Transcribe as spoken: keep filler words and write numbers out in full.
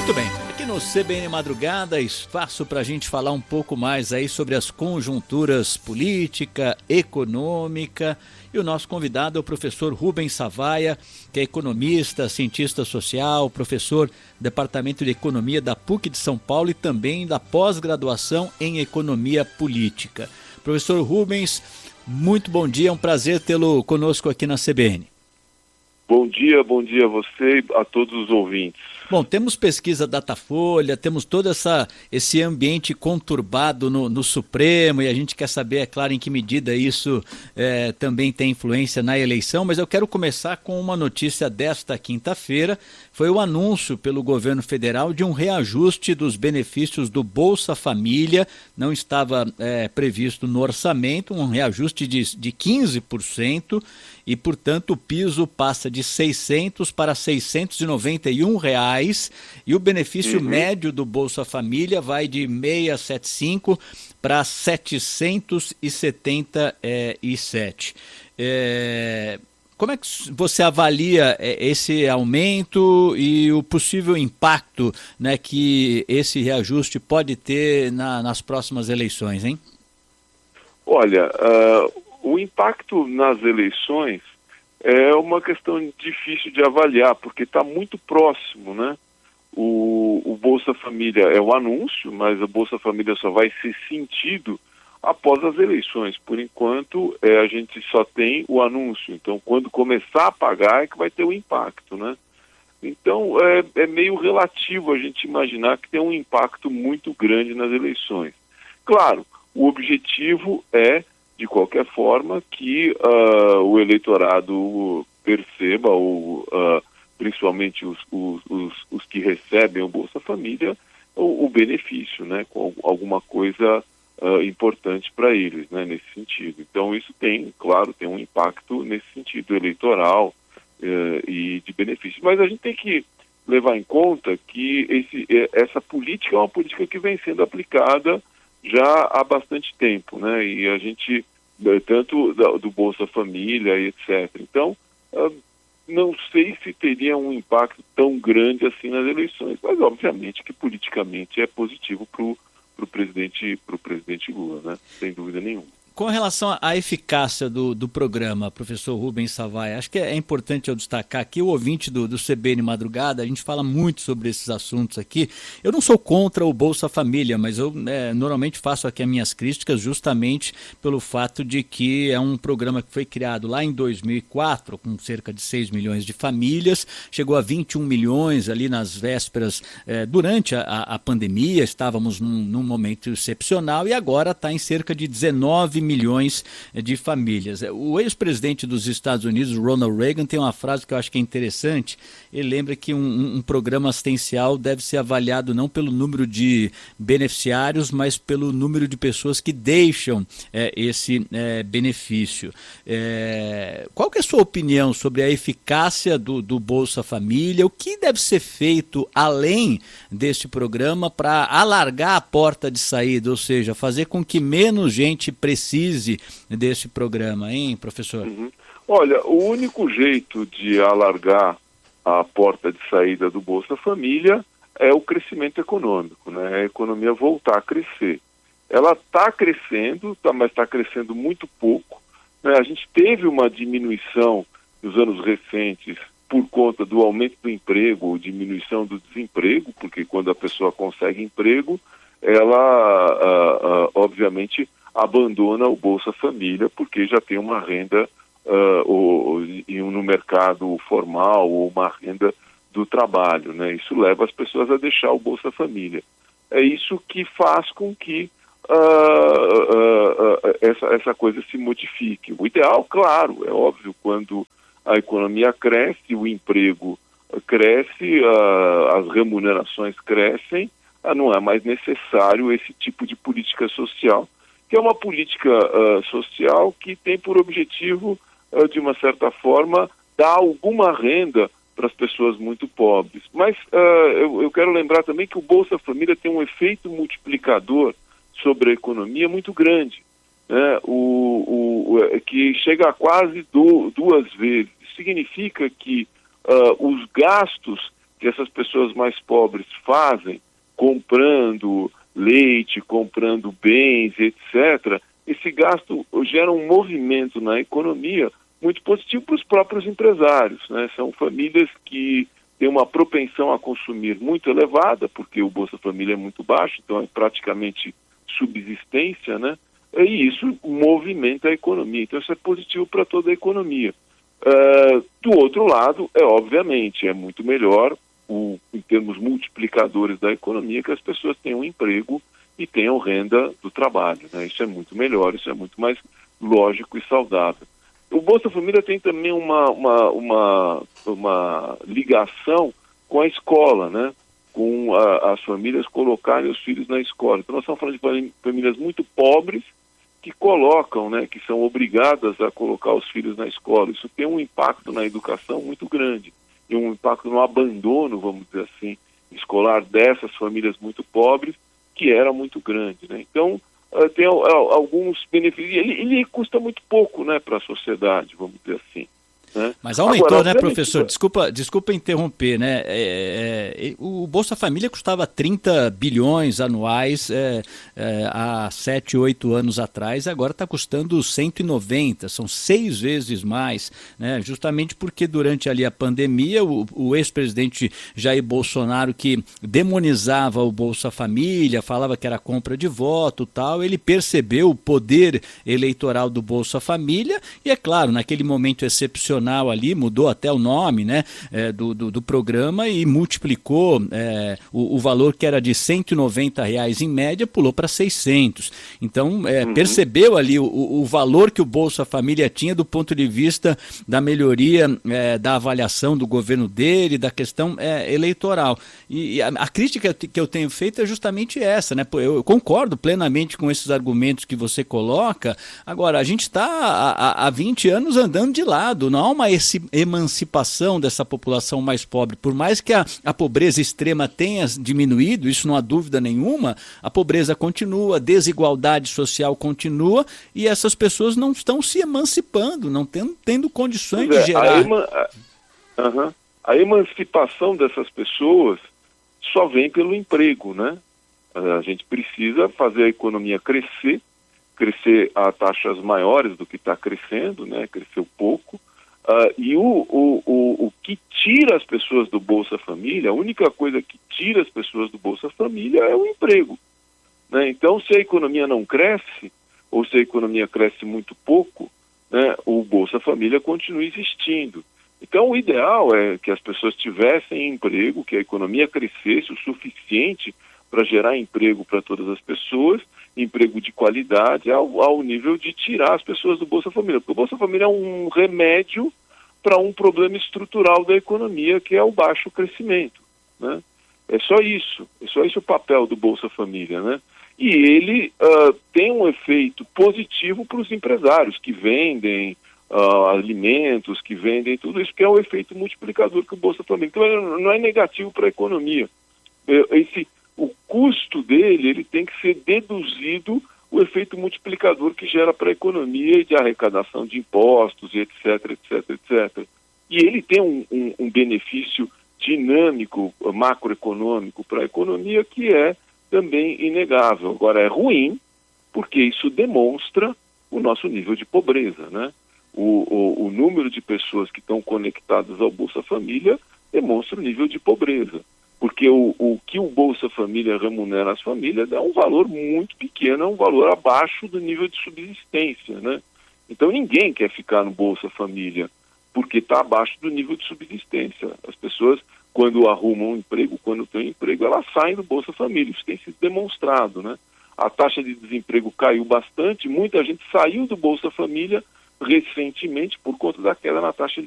Muito bem, aqui no C B N Madrugada, espaço para a gente falar um pouco mais aí sobre as conjunturas política, econômica, e o nosso convidado é o professor Rubens Savaia, que é economista, cientista social, professor do Departamento de Economia da P U C de São Paulo e também da pós-graduação em Economia Política. Professor Rubens, muito bom dia, é um prazer tê-lo conosco aqui na C B N. Bom dia, bom dia a você e a todos os ouvintes. Bom, temos pesquisa Datafolha, temos todo essa, esse ambiente conturbado no, no Supremo e a gente quer saber, é claro, em que medida isso é, também tem influência na eleição, mas eu quero começar com uma notícia desta quinta-feira. Foi o anúncio pelo governo federal de um reajuste dos benefícios do Bolsa Família, não estava é, previsto no orçamento, um reajuste de, de quinze por cento e, portanto, o piso passa de seiscentos para seiscentos e noventa e um reais e o benefício uhum. médio do Bolsa Família vai de seiscentos e setenta e cinco para setecentos e setenta e sete. É... Como é que você avalia esse aumento e o possível impacto, né, que esse reajuste pode ter na, nas próximas eleições, hein? Olha, uh, o impacto nas eleições é uma questão difícil de avaliar, porque está muito próximo, né? O, o Bolsa Família é o anúncio, mas o Bolsa Família só vai ser sentido após as eleições. Por enquanto, é, a gente só tem o anúncio. Então, quando começar a pagar é que vai ter o impacto, né? Então, é, é meio relativo a gente imaginar que tem um impacto muito grande nas eleições. Claro, o objetivo é, de qualquer forma, que uh, o eleitorado perceba, ou uh, principalmente os, os, os, os que recebem o Bolsa Família, o, o benefício, né? Com alguma coisa Uh, importante para eles, né, nesse sentido. Então isso tem, claro, tem um impacto nesse sentido eleitoral uh, e de benefício. Mas a gente tem que levar em conta que esse, essa política é uma política que vem sendo aplicada já há bastante tempo, né, e a gente, tanto do, do Bolsa Família e etcétera. Então, uh, não sei se teria um impacto tão grande assim nas eleições, mas obviamente que politicamente é positivo para o para o presidente, pro presidente Lula, né? Sem dúvida nenhuma. Com relação à eficácia do, do programa, professor Rubens Savaia, acho que é importante eu destacar aqui, o ouvinte do, do C B N Madrugada, a gente fala muito sobre esses assuntos aqui. Eu não sou contra o Bolsa Família, mas eu é, normalmente faço aqui as minhas críticas justamente pelo fato de que é um programa que foi criado lá em dois mil e quatro, com cerca de seis milhões de famílias, chegou a vinte e um milhões ali nas vésperas, é, durante a, a pandemia, estávamos num, num momento excepcional e agora está em cerca de dezenove milhões de famílias. O ex-presidente dos Estados Unidos, Ronald Reagan, tem uma frase que eu acho que é interessante. Ele lembra que um, um programa assistencial deve ser avaliado não pelo número de beneficiários, mas pelo número de pessoas que deixam é, esse é, benefício. É, qual que é a sua opinião sobre a eficácia do, do Bolsa Família? O que deve ser feito além deste programa para alargar a porta de saída, ou seja, fazer com que menos gente precise desse programa, hein, professor? Uhum. Olha, o único jeito de alargar a porta de saída do Bolsa Família é o crescimento econômico, né? A economia voltar a crescer. Ela está crescendo, tá, mas está crescendo muito pouco, né? A gente teve uma diminuição nos anos recentes por conta do aumento do emprego, ou diminuição do desemprego, porque quando a pessoa consegue emprego, ela, uh, uh, obviamente, abandona o Bolsa Família porque já tem uma renda uh, ou, ou, no mercado formal ou uma renda do trabalho, né? Isso leva as pessoas a deixar o Bolsa Família. É isso que faz com que uh, uh, uh, essa, essa coisa se modifique. O ideal, claro, é óbvio, quando a economia cresce, o emprego cresce, uh, as remunerações crescem, uh, não é mais necessário esse tipo de política social, que é uma política uh, social que tem por objetivo, uh, de uma certa forma, dar alguma renda para as pessoas muito pobres. Mas uh, eu, eu quero lembrar também que o Bolsa Família tem um efeito multiplicador sobre a economia muito grande, né? o, o, que chega a quase do, duas vezes. Significa que uh, os gastos que essas pessoas mais pobres fazem, comprando leite, comprando bens, etcétera, esse gasto gera um movimento na economia muito positivo para os próprios empresários, né? São famílias que têm uma propensão a consumir muito elevada, porque o Bolsa Família é muito baixo, então é praticamente subsistência, né? E isso movimenta a economia, então isso é positivo para toda a economia. Uh, do outro lado, é obviamente, é muito melhor, o, em termos multiplicadores da economia, que as pessoas tenham emprego e tenham renda do trabalho, né? Isso é muito melhor, isso é muito mais lógico e saudável. O Bolsa Família tem também uma, uma, uma, uma ligação com a escola, né? Com a, as famílias colocarem os filhos na escola. Então nós estamos falando de famílias muito pobres que colocam, né, que são obrigadas a colocar os filhos na escola. Isso tem um impacto na educação muito grande e um impacto no abandono, vamos dizer assim, escolar dessas famílias muito pobres, que era muito grande, né? Então, uh, tem uh, alguns benefícios. Ele, ele custa muito pouco, né, para a sociedade, vamos dizer assim. Né? Mas aumentou, Agora, né, obviamente... professor? Desculpa, desculpa interromper, né? É, é, o Bolsa Família custava trinta bilhões anuais é, é, há sete, oito anos atrás, agora está custando cento e noventa, são seis vezes mais, né? Justamente porque durante ali a pandemia, o, o ex-presidente Jair Bolsonaro, que demonizava o Bolsa Família, falava que era compra de voto e tal, ele percebeu o poder eleitoral do Bolsa Família e, é claro, naquele momento excepcional ali, mudou até o nome, né, é, do, do, do programa e multiplicou é, o, o valor que era de cento e noventa reais em média, pulou para seiscentos. Então, é, uhum. percebeu ali o, o valor que o Bolsa Família tinha do ponto de vista da melhoria é, da avaliação do governo dele, da questão é, eleitoral. E, e a, a crítica que eu tenho feito é justamente essa, né? Eu, eu concordo plenamente com esses argumentos que você coloca. Agora, a gente está há, há vinte anos andando de lado, não há uma emancipação dessa população mais pobre. Por mais que a, a pobreza extrema tenha diminuído, isso não há dúvida nenhuma, a pobreza continua, a desigualdade social continua e essas pessoas não estão se emancipando, não tendo, tendo condições é, de gerar... A, ema... a, uh-huh. a emancipação dessas pessoas só vem pelo emprego, né? A gente precisa fazer a economia crescer, crescer a taxas maiores do que está crescendo, né? Cresceu pouco. Uh, e o, o, o, o que tira as pessoas do Bolsa Família, a única coisa que tira as pessoas do Bolsa Família é o emprego, né? Então, se a economia não cresce, ou se a economia cresce muito pouco, né, o Bolsa Família continua existindo. Então, o ideal é que as pessoas tivessem emprego, que a economia crescesse o suficiente para gerar emprego para todas as pessoas, emprego de qualidade, ao, ao nível de tirar as pessoas do Bolsa Família. Porque o Bolsa Família é um remédio para um problema estrutural da economia, que é o baixo crescimento, né? É só isso, é só isso o papel do Bolsa Família, né? E ele uh, tem um efeito positivo para os empresários que vendem uh, alimentos, que vendem tudo isso, que é o efeito multiplicador que o Bolsa Família. Então, não é negativo para a economia. Esse... O custo dele, ele tem que ser deduzido o efeito multiplicador que gera para a economia e de arrecadação de impostos, e etc, etc, etcétera. E ele tem um, um, um benefício dinâmico, macroeconômico para a economia que é também inegável. Agora, é ruim porque isso demonstra o nosso nível de pobreza, né? O, o, o número de pessoas que estão conectadas ao Bolsa Família demonstra o nível de pobreza. Porque o, o que o Bolsa Família remunera às famílias é um valor muito pequeno, é um valor abaixo do nível de subsistência, né? Então ninguém quer ficar no Bolsa Família, porque está abaixo do nível de subsistência. As pessoas, quando arrumam um emprego, quando têm um emprego, elas saem do Bolsa Família, isso tem sido demonstrado, né? A taxa de desemprego caiu bastante, muita gente saiu do Bolsa Família recentemente por conta da queda na taxa de